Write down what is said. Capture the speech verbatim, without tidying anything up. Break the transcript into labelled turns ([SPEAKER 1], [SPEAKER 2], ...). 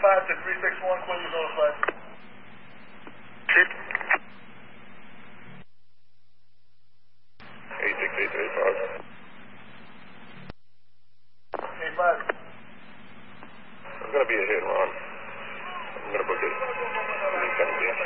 [SPEAKER 1] five to three six one, clear your zone five.
[SPEAKER 2] Chip. eight six eight three five.
[SPEAKER 1] eight five.
[SPEAKER 2] It's going to be a hit and run. I'm going to book it. seventeen.